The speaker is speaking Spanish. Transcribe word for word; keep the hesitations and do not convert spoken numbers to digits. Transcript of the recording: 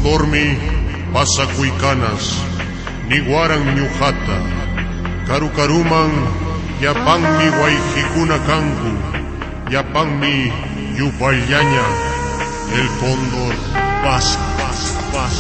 Condormi, pasacuicanas, niguaran ñujata, carucaruman, yapanmi guayjicuna cangu, yapanmi yupallaña, el cóndor pasa, pasa, pasa.